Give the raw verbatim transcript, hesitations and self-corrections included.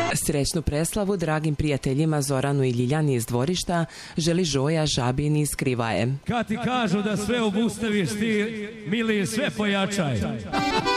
Srećnu preslavu dragim prijateljima Zoranu i Ljiljani iz dvorišta želi Žoja Žabin iz Krivaje. Kad ti kažu da sve obustaviš, ti, mili, sve pojačaj.